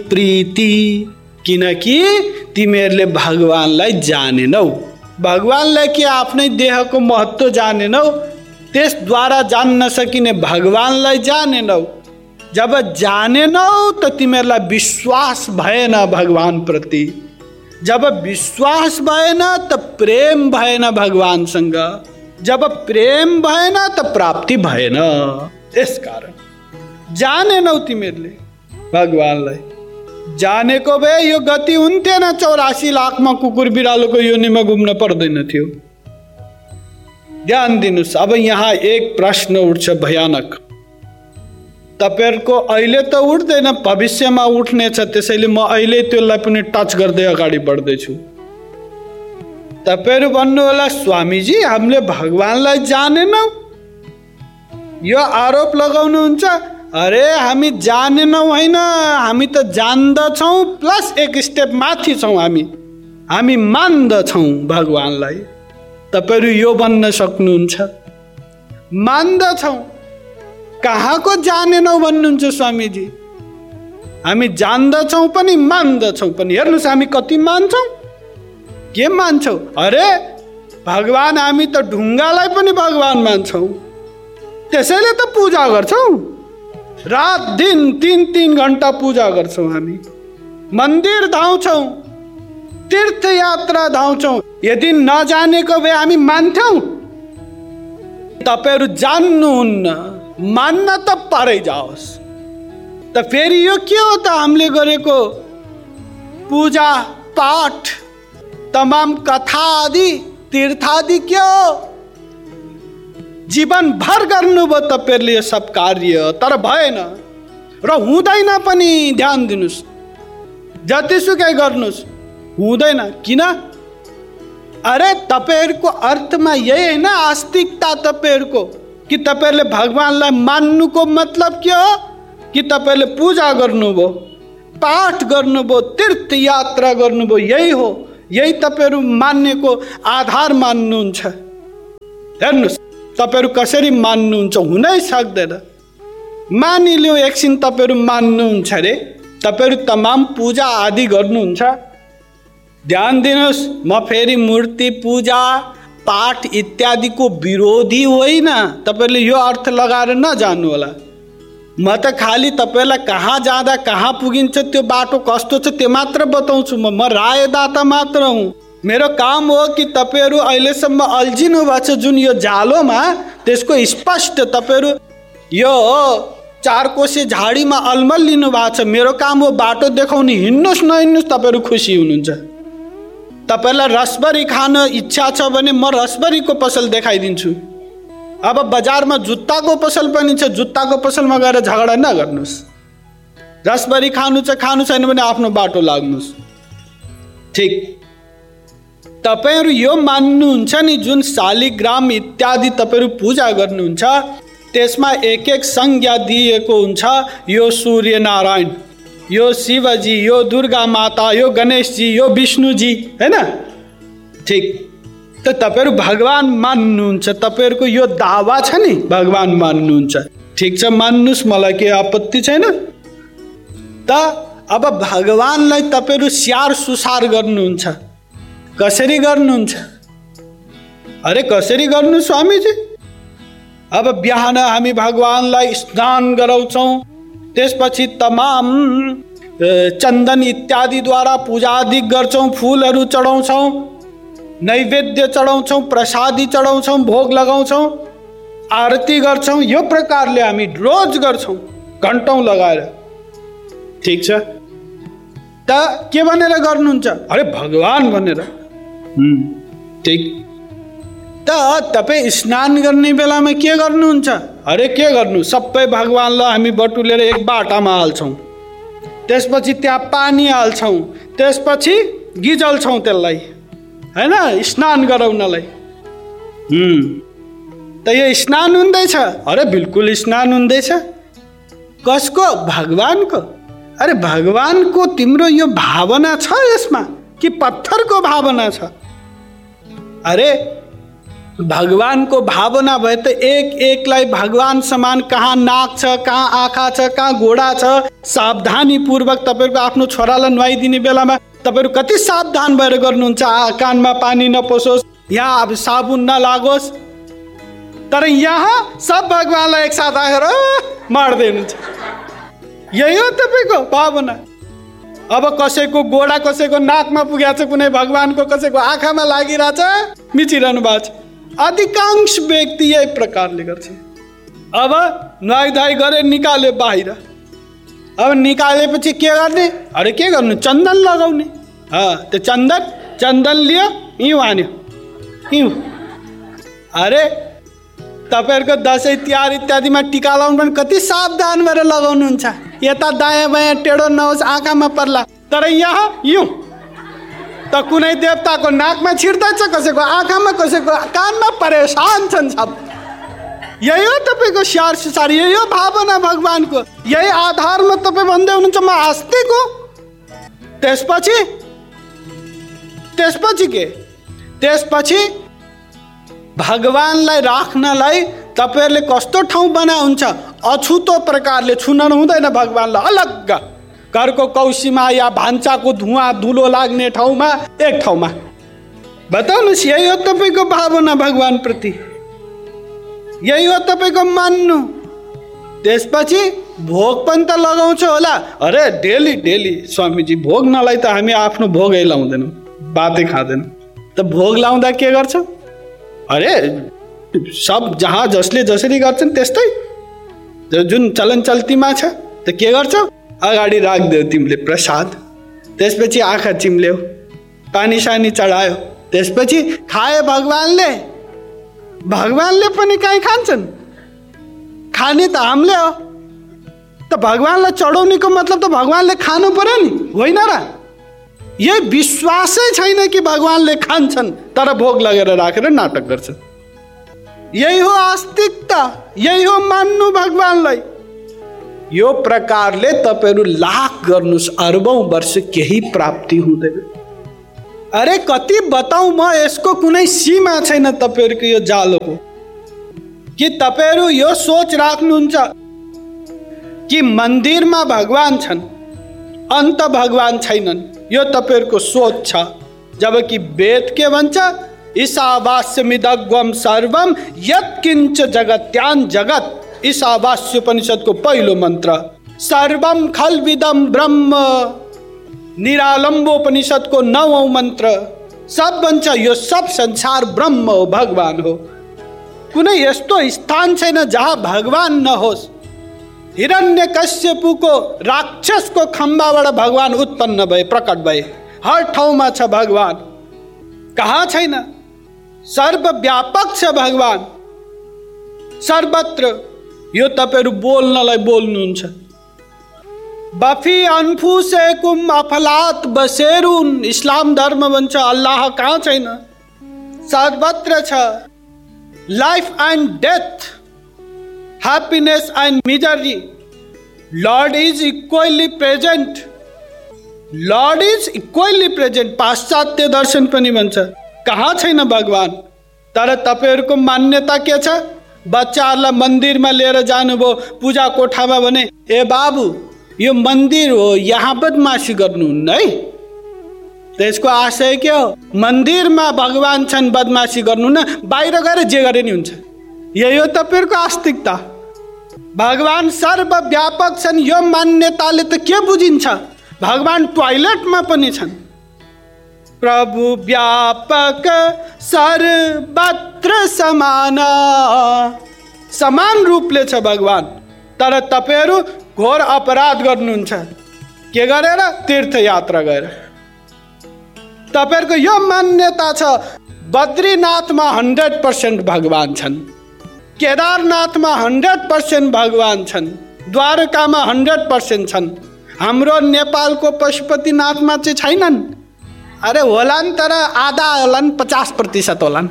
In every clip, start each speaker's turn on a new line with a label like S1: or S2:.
S1: प्रीति, किनकि तिमीहरूले भगवानलाई जानेनौ। भगवानलाई कि आफ्नै देहको महत्त्व जानेनौ, त्यसद्वारा जान्न सकिने भगवानलाई जानेनौ। जब जानेनौ त तिमीहरूलाई विश्वास भएन भगवान प्रति। जब विश्वास भएन त प्रेम भएन भगवानसँग। जब प्रेम भएन त प्राप्ति भएन। यसकारण जानेनौ तिमीहरूले भगवानलाई। जानेको भए यो गति हुन्थेन, 84 लाखमा कुकुर बिरालोको योनिमा घुम्न पर्दैन थियो। ध्यान दिनुस्। अब यहाँ एक प्रश्न उठ्छ भयानक। तपाईहरुको अहिले त उठ्दैन, भविष्यमा उठ्नेछ। त्यसैले म अहिले त्यसलाई पनि टच गर्दै अगाडि बढ्दैछु। तपाईहरु भन्नु होला, स्वामीजी हामीले भगवानलाई जानेनौ, यो आरोप लगाउनुहुन्छ। अरे हामी जानेनौ होइन, हामी त जान्दछौँ प्लस एक स्टेप माथि छौँ। हामी मान्दछौँ भगवानलाई। तपाईहरु यो भन्न सक्नुहुन्छ, मान्दछौँ। कहाँको जानेनौ भन्नुहुन्छ स्वामीजी? हामी जान्दछौँ पनि मान्दछौँ पनि। हेर्नुस् हामी कति मान्छौँ, के मान्छौँ? अरे भगवान, हामी त ढुङ्गालाई पनि भगवान मान्छौँ। त्यसैले त पूजा गर्छौँ। रात दिन 3-3 घण्टा पूजा गर्छौँ। हामी मन्दिर धाउँछौँ, तीर्थ यात्रा धाउँछौँ। यदि नजानेको भए हामी मान्थ्यौँ? तपाईहरु जान्नुहुन्न, मान्न त पारै जाओस्। त फेरि यो के हो त हामीले गरेको पूजा पाठ, तमाम कथा आदि तीर्थ आदि के हो? जीवन भर गर्नुभयो तपाईहरुले यो सब कार्य, तर भएन र हुँदैन पनि। ध्यान दिनुस्, जतिसुकै गर्नुस् हुँदैन। किन? अरे तपाईहरुको अर्थमा यही हैन आस्तिकता तपाईहरुको, कि तपाईहरुले भगवानलाई मान्नुको मतलब के हो? कि तपाईहरुले पूजा गर्नुभयो, पाठ गर्नुभयो, तीर्थ यात्रा गर्नुभयो, यही हो। यही तपाईहरु मान्नेको आधार मान्नुहुन्छ। हेर्नुस् तपाईहरु कसरी मान्नुहुन्छ, हुनै सक्दैन। मानिलिउँ एकछिन तपाईहरु मान्नुहुन्छ रे, तपाईहरु तमाम पूजा आदि गर्नुहुन्छ। ध्यान दिनुस्, म फेरि मूर्ति पूजा पाठ इत्यादिको विरोधी होइन। तपाईहरुले यो अर्थ लगाएर नजान्नु होला। म त खाली तपाईहरुलाई कहाँ जाँदा कहाँ पुगिन्छ, त्यो बाटो कस्तो छ त्यो मात्र बताउँछु। म रायदाता मात्र हुँ। मेरो काम हो कि तपाईहरु अहिलेसम्म अल्झिनु भएको छ जुन यो जालोमा, त्यसको स्पष्ट तपाईहरु यो 4 कोसे झाडीमा अल्मलिनु भएको छ। मेरो काम हो बाटो देखाउने। हिँड्नुस् नहिँड्नुस् तपाईहरु खुसी हुनुहुन्छ। तपाईहरुलाई रसभरी खान इच्छा छ भने म रसभरीको पसल देखाइदिन्छु। अब बजारमा जुत्ताको पसल पनि छ, जुत्ताको पसलमा गएर झगडा नगर्नुस्। रसभरी खानु छ, खानु छैन भने आफ्नो बाटो लाग्नुस्। ठीक, तपाईहरु यो मान्नुहुन्छ नि जुन शालिग्राम इत्यादि तपाईहरु पूजा गर्नुहुन्छ, त्यसमा एक एक संज्ञा दिएको हुन्छ। यो सूर्य नारायण, यो शिवजी, यो दुर्गा माता, यो गणेशजी, यो विष्णुजी, हैन? ठीक, त तपाईहरु भगवान मान्नुहुन्छ। तपाईहरुको यो दावा छ नि भगवान मान्नुहुन्छ। ठीक छ, मान्नुस्, मलाई के आपत्ति छैन। त अब भगवानलाई तपाईहरु स्याहार सुसार गर्नुहुन्छ। कसरी गर्नुहुन्छ? अरे कसरी गर्नु स्वामीजी? अब बिहान हामी भगवानलाई स्नान गराउँछौँ, त्यसपछि तमाम चन्दन इत्यादि द्वारा पूजा आदि गर्छौँ, फूलहरू चढाउँछौँ, नैवेद्य चढाउँछौँ, प्रसादी चढाउँछौँ, भोग लगाउँछौँ, आरती गर्छौँ। यो प्रकारले हामी रोज गर्छौँ घन्टौं लगाएर। ठीक छ, त के भनेर गर्नुहुन्छ? अरे भगवान भनेर। ठीक, त तपाई स्नान गर्ने बेलामा के गर्नुहुन्छ? अरे के गर्नु, सबै भगवानलाई हामी बटुलेर एक बाटामा हाल्छौँ, त्यसपछि त्यहाँ पानी हाल्छौँ, त्यसपछि गिजल्छौँ त्यसलाई, हैन, स्नान गराउनलाई। त यो स्नान हुँदैछ? अरे बिल्कुल स्नान हुँदैछ। कसको? भगवानको। अरे भगवानको तिम्रो यो भावना छ यसमा कि पत्थरको भावना छ? अरे भगवानको भावना भए त एक एकलाई भगवान समान कहाँ नाक छ, कहाँ आँखा छ, कहाँ घोडा छ, सावधानी पूर्वक तपाईँको आफ्नो छोरालाई नुहाइदिने बेलामा तपाईँहरू कति सावधान भएर गर्नुहुन्छ। कानमा पानी नपसोस्, यहाँ अब साबुन नलागोस्। तर यहाँ सब भगवानलाई एकसाथ आएर मार्दै हुनुहुन्छ। यही हो तपाईँको भावना। अब कसैको गोडा कसैको नाकमा पुगेको छ, कुनै भगवानको कसैको आँखामा लागिरहेछ, मिचिरहनु भएको छ। अधिकांश व्यक्ति यही प्रकारले गर्छ। अब नुहाई धुवाई गरे, निकाल्यो बाहिर। अब निकालेपछि के गर्ने? अरे के गर्नु? चन्दन लगाउने। त्यो चन्दन लियो, हिउँ हान्यो, हिउँ। अरे तपाईँहरूको दसैँ तिहार इत्यादिमा टिका लाउनु पनि कति सावधान भएर लगाउनुहुन्छ। यता दायाँ बायाँ टेढो नहोस्, आँखामा पर्ला। तर यहाँ हिउँ त कुनै देवताको नाकमा छिर्दैछ, कसैको आँखामा, कसैको कानमा, परेशान छन् सब। यही हो तपाईँको स्याहार सुसार, यही हो भावना भगवानको। यही आधारमा तपाईँ भन्दै हुनुहुन्छ म आस्तिक हो। त्यसपछि के? त्यसपछि भगवानलाई राख्नलाई तपाईँहरूले कस्तो ठाउँ बनाउनुहुन्छ? अछुतो प्रकारले छुन हुँदैन भगवानलाई। अलग्ग घरको कौसीमा या भान्साको धुवाँ धुलो लाग्ने ठाउँमा, एक ठाउँमा। बताउनुहोस्, यही हो तपाईँको भावना भगवान प्रति, यही हो तपाईँको मान्नु। त्यसपछि भोग पनि त लगाउँछ होला। अरे डेली स्वामीजी भोग नलाई त हामी आफ्नो भोगै लाउँदैनौँ, बातै खाँदैनौँ। त भोग लाउँदा के गर्छ? अरे सब जहाँ जसले जसरी गर्छन् त्यस्तै, जुन चलन चल्तीमा छ। त के गर्छौ? अगाडि राखिदेऊ तिमीले प्रसाद, त्यसपछि आँखा चिम्ल्यौ, पानी सानी चढायो, त्यसपछि खायो भगवानले पनि कहीँ खान्छन्? खाने त हामीले हो। त भगवानलाई चढाउनेको मतलब त भगवानले खानु पर्यो नि, होइन र? यही विश्वासै छैन कि भगवानले खान्छन्, तर भोग लगेर राखेर नाटक गर्छन्। यही हो आस्तिकता, यही हो मान्नु भगवानलाई। यो प्रकारले तपाईँहरू लाख गर्नुहोस्, अरबौं वर्ष केही प्राप्ति हुँदैन। अरे कति बताउँ म, यसको कुनै सीमा छैन तपाईँहरूको यो जालोको। कि तपाईँहरू यो सोच राख्नुहुन्छ कि मन्दिरमा भगवान छन्, अन्त भगवान छैनन्, यो तपाईँहरूको सोच छ। जबकि वेद के भन्छ? ईशावास्यमिदग्वम सर्वम यत्किञ्च जगत्यान् जगत्। ईशावास्योपनिषदको पहिलो मन्त्र। सर्वम खल्विदम ब्रह्म, निरालम्बोपनिषदको 9औं मन्त्र। सब भन्छ यो सब संसार ब्रह्म हो, भगवान हो। कुनै यस्तो स्थान छैन जहाँ भगवान नहोस्। हिरण्यकश्यपुको राक्षसको खम्बाबाट भगवान उत्पन्न भए, प्रकट भए। हर ठाउँमा छ भगवान, कहाँ छैन? सर्वव्यापक छ भगवान, सर्वत्र। यो तपाईँहरू बोल्नलाई बोल्नुहुन्छ। बफी अनफुसेकुम अफलात बसेरुन। इस्लाम धर्म भन्छ अल्लाह कहाँ छैन? सर्वत्र छ। Life and death, happiness and misery, lord is equally present. Lord is equally present. पाश्चात्य दर्शन पनि भन्छ कहाँ छैन भगवान। तर तपाईँहरूको मान्यता के छ? बच्चाहरूलाई मन्दिरमा लिएर जानुभयो पूजा कोठामा, भने ए बाबु यो मन्दिर हो, यहाँ बदमासी गर्नुहुन्न है। त्यसको आशय के हो? मन्दिरमा भगवान छन्, बदमासी गर्नुहुन्न, बाहिर गएर जे गरे नि हुन्छ। यही हो तपाईँहरूको आस्तिकता। भगवान सर्वव्यापक छन् यो मान्यताले त के बुझिन्छ? भगवान टोयलेटमा पनि छन्। प्रभु व्यापक सर्वत्र समान, समान रूपले छ भगवान। तर तपाईहरू घोर अपराध गर्नुहुन्छ। के गरेर? तीर्थयात्रा गरेर। तपाईहरूको यो मान्यता छ बद्रीनाथमा 100% भगवान छन्, केदारनाथमा 100% भगवान छन्, द्वारकामा 100% छन्। हाम्रो नेपालको पशुपतिनाथमा चाहिँ छैनन्। अरे होलान्, तर आधा होलान्, 50% होलान्।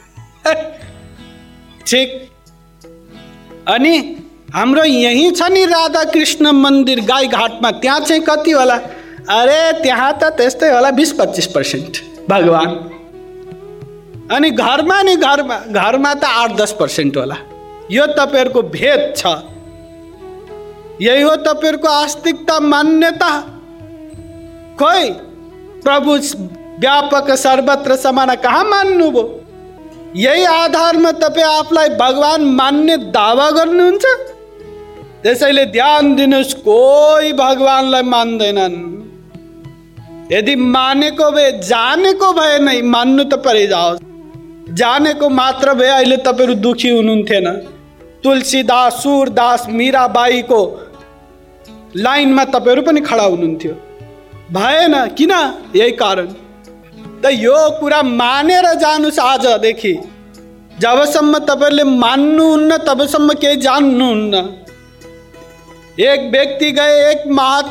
S1: ठिक। अनि हाम्रो यही छ नि राधा कृष्ण मन्दिर गाईघाटमा, त्यहाँ चाहिँ कति होला? अरे त्यहाँ त त्यस्तै होला 20-25% भगवान। अनि घरमा त 8-10% होला। यो तपाईहरुको भेद छ। यही हो तपाईहरुको आस्तिकता, मान्यता। खोइ प्रभु व्यापक सर्वत्र समान कहाँ मान्नुभयो? यही आधारमा तपाईँ आफूलाई भगवान मान्ने दावा गर्नुहुन्छ। त्यसैले ध्यान दिनुस्, कोही भगवानलाई मान्दैनन्। यदि मानेको भए, जानेको भए नै मान्नु त परि जाओस्। जानेको मात्र भए अहिले तपाईहरु दुखी हुनुहुन्थेन। तुलसीदास, सूरदास, मीराबाईको लाइनमा तपाईहरु पनि खडा हुनुहुन्थ्यो। भएन, किन? यही कारण। त यो कुरा मानेर जानुस्। आजदेखि जबसम्म तपाईहरुले मान्नुहुन्न तबसम्म केही जान्नुहुन्न। एक व्यक्ति गए एक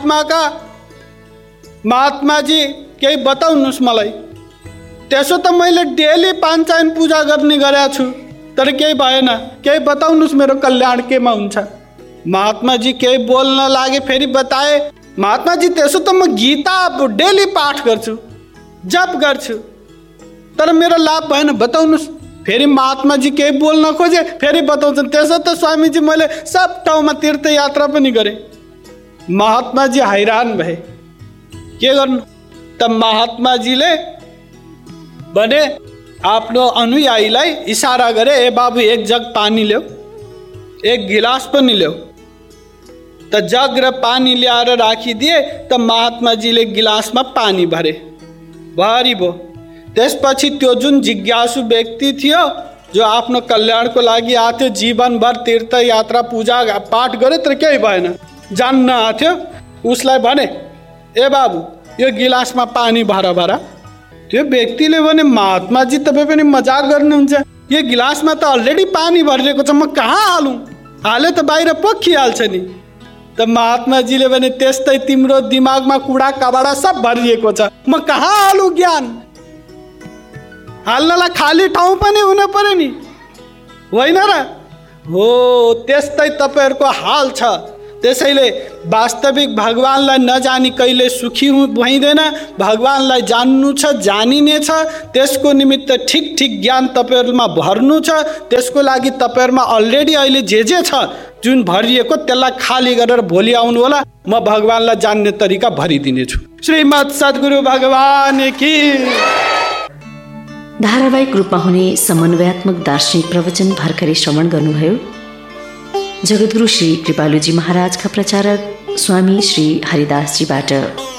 S1: महात्माजी केही बताउनुस् मलाई। त्यसो त मैले डेली 5 टाइम पूजा गर्ने गरेको छु, तर केही भएन। केही बताउनुस्, मेरो कल्याण केमा हुन्छ? महात्माजी केही बोल्न लागे, फेरि बताए। महात्माजी त्यसो त म गीता डेली पाठ गर्छु, जप गर्छु, तर मेरो लाभ भएन, बताउनुस्। फेरि महात्माजी केही बोल्न खोजे, फेरि बताउँछन्। त्यसो त स्वामीजी मैले सब ठाउँमा तीर्थयात्रा पनि गरेँ। महात्माजी हैरान भए। के गर्नु? त महात्माजीले भने आफ्नो अनुयायीलाई इशारा गरे, ए बाबु एक जग पानी ल्याऊ, एक गिलास पनि ल्याऊ। त जग र पानी ल्याएर राखिदिए। त महात्माजीले गिलासमा पानी भरे, भारी भयो। त्यसपछि त्यो जुन जिज्ञासु व्यक्ति थियो, जो आफ्नो कल्याणको लागि आथ्यो, जीवनभर तीर्थयात्रा पूजा पाठ गरे तर केही भएन, जान्न आथ्यो, उसलाई भने, ए बाबु यो गिलासमा पानी भर। त्यो व्यक्तिले भने, महात्माजी तपाईँ पनि मजाक गर्नुहुन्छ, यो गिलासमा त अलरेडी पानी भरिएको छ, म कहाँ हालौँ? हाले त बाहिर पोखिहाल्छ नि। त महात्माजीले भने, त्यस्तै तिम्रो दिमागमा कुडा कबाडा सब भरिएको छ, म कहाँ हालौँ ज्ञान? हाल्नलाई खाली ठाउँ पनि हुन पर्यो नि, होइन र? हो, त्यस्तै तपाईहरुको हाल छ। त्यसैले वास्तविक भगवानलाई नजानी कहिले सुखी भइँदैन। भगवानलाई जान्नु छ, जानिने छ। त्यसको निमित्त ठिक ज्ञान तपाईहरुमा भर्नु छ। त्यसको लागि तपाईहरुमा अलरेडी अहिले जे छ जुन भरिएको, त्यसलाई खाली गरेर भोलि आउनु होला, म भगवानलाई जान्ने तरिका भरिदिनेछु। श्रीमद् सद्गुरु भगवान की।
S2: धारावाहिक रूपमा हुने समन्वयात्मक दार्शनिक प्रवचन भर्खरै श्रवण गर्नुभयो। जगद्गुरु श्री कृपालुजी महाराजका प्रचारक स्वामी श्री हरिदासजीबाट।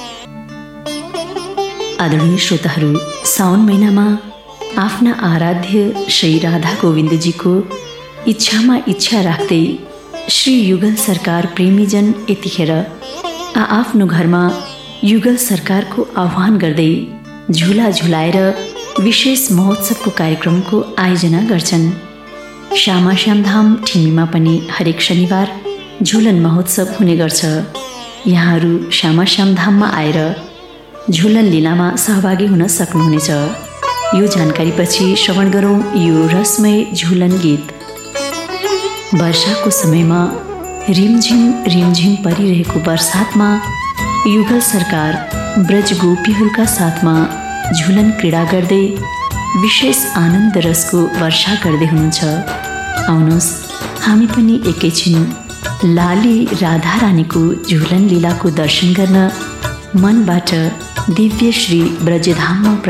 S2: आदरणीय श्रोताहरू, साउन महिनामा आफ्ना आराध्य श्री राधा गोविन्दजीको इच्छामा इच्छा राख्दै श्री युगल सरकार प्रेमीजन यतिखेर आफ्नो घरमा युगल सरकारको आह्वान गर्दै झुला झुलाएर विशेष महोत्सवको कार्यक्रमको आयोजना गर्छन्। श्यामा श्यामधाम ठिमीमा पनि हरेक शनिबार झुलन महोत्सव हुने गर्छ। यहाँहरू श्यामा श्यामधाममा आएर झुलन लीलामा सहभागी हुन सक्नुहुनेछ। यो जानकारीपछि श्रवण गरौँ यो रसमय झुलन गीत। वर्षाको समयमा रिमझिम परिरहेको बर्सातमा युगल सरकार ब्रज गोपीहरूका साथमा झुलन क्रीडा गर्दै विशेष आनन्द रसको वर्षा गर्दै हुनुहुन्छ। आउनुहोस् हामी पनि एकैछिन लाली राधा रानीको झुलन लीलाको दर्शन गर्न मनबाट दिव्य श्री ब्रजधाममा